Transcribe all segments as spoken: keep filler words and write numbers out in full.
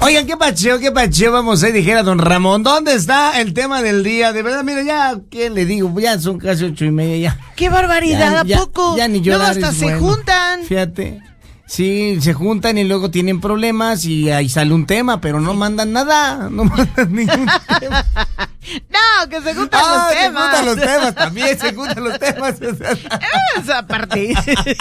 Oigan, qué pacheo, qué pacheo, vamos a ir, dijera don Ramón. ¿Dónde está el tema del día? De verdad, mira, ya, ¿qué le digo? Ya son casi ocho y media, ya. ¡Qué barbaridad! Ya, ¿A poco? Ya, ya ni llorar. Luego hasta se bueno. juntan. Fíjate. Sí, se juntan y luego tienen problemas y ahí sale un tema, pero no mandan nada, no mandan ningún tema. No, que se juntan ah, los temas. se juntan los temas, también se juntan los temas. Esa parte.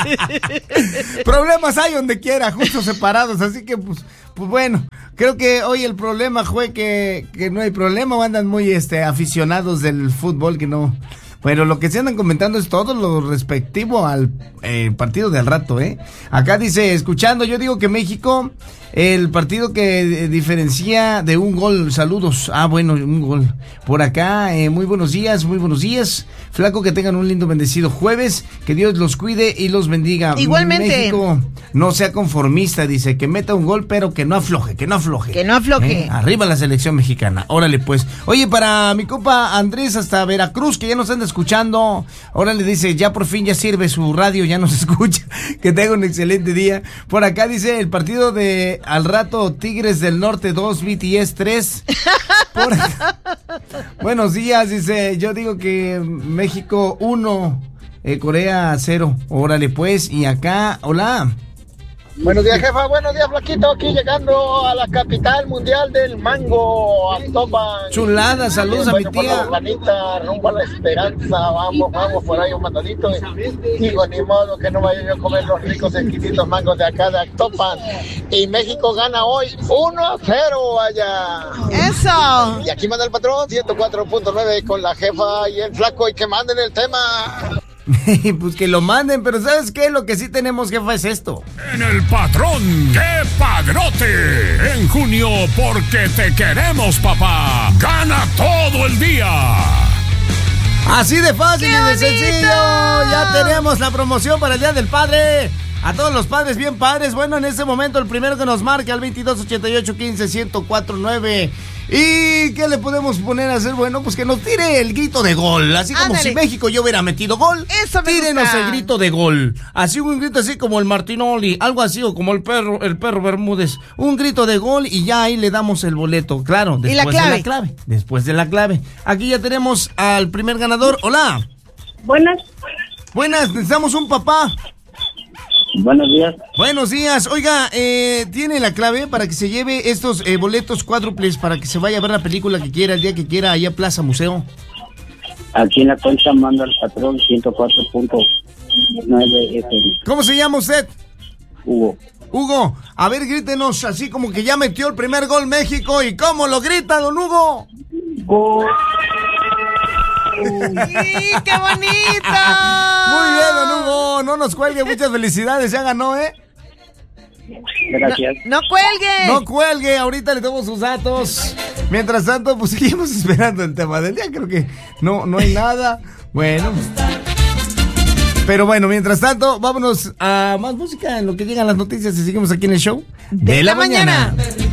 Problemas hay donde quiera, justo separados, así que pues, pues bueno, creo que hoy el problema fue que, que no hay problema, andan muy este aficionados del fútbol que no... Bueno, lo que se andan comentando es todo lo respectivo al eh, partido del rato, ¿eh? Acá dice, escuchando, yo digo que México, el partido que diferencia de un gol, saludos, ah, bueno, un gol. Por acá, eh, muy buenos días, muy buenos días. Flaco, que tengan un lindo bendecido jueves, que Dios los cuide y los bendiga. Igualmente. México, no sea conformista, dice, que meta un gol, pero que no afloje, que no afloje. Que no afloje. ¿Eh? Arriba la selección mexicana, órale pues. Oye, para mi compa Andrés hasta Veracruz, que ya nos anda escuchando, ahora le dice, ya por fin ya sirve su radio, ya nos escucha, que tenga un excelente día. Por acá dice, el partido de al rato Tigres del Norte dos, B T S tres. Por acá. Buenos días, dice, yo digo que México uno, eh, Corea cero, órale pues, y acá, hola. Buenos días, jefa. Buenos días, Flaquito. Aquí llegando a la capital mundial del mango, Actopan. Chulada, saludos a mi tía. Juanita, rumbo a la esperanza. Vamos, vamos, por ahí un mandadito. Digo, ni modo que no vaya yo a comer los ricos exquisitos mangos de acá de Actopan. Y México gana hoy uno a cero allá. ¡Eso! Y aquí manda el patrón, ciento cuatro punto nueve con la jefa y el flaco. Y que manden el tema. Pues que lo manden, pero ¿sabes qué? Lo que sí tenemos, jefa, es esto. En el patrón, ¡qué padrote! En junio, porque te queremos, papá. Gana todo el día. Así de fácil y de bonito! sencillo. Ya tenemos la promoción para el Día del Padre. A todos los padres bien padres. Bueno, en este momento el primero que nos marque al veintidós ochenta y ocho quince ciento cuatro nueve. ¿Y qué le podemos poner a hacer? Bueno, pues que nos tire el grito de gol. Así como Ándale. si México yo hubiera metido gol. Eso me Tírenos gusta. el grito de gol. Así un grito así como el Martinoli. Algo así o como el perro, el perro Bermúdez. Un grito de gol y ya ahí le damos el boleto. Claro, después ¿Y la clave? de la clave. Después de la clave. Aquí ya tenemos al primer ganador. Hola. Buenas. Buenas, necesitamos un papá. Buenos días. Buenos días. Oiga, eh, ¿tiene la clave para que se lleve estos eh, boletos cuádruples para que se vaya a ver la película que quiera, el día que quiera, allá a Plaza Museo? Aquí en la cuenta manda el patrón ciento cuatro punto nueve F M. ¿Cómo se llama usted? Hugo. Hugo, a ver, grítenos así como que ya metió el primer gol México. ¿Y cómo lo grita, don Hugo? Gol. ¡Sí, qué bonito! Muy bien, don Hugo. No nos cuelgue, muchas felicidades. Ya ganó, ¿eh? Gracias. ¡No cuelgue! No cuelgue, ahorita le tomo sus datos. Mientras tanto, pues seguimos esperando el tema del día. Creo que no, no hay nada. Bueno. Pero bueno, mientras tanto, vámonos a más música en lo que llegan las noticias y seguimos aquí en el show de, de la, la mañana. mañana.